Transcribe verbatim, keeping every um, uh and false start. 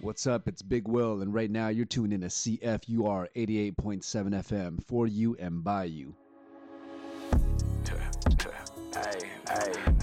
What's up? It's Big Will, and right now you're tuned in to C F U R eighty-eight point seven F M for you and by you. Hey, hey.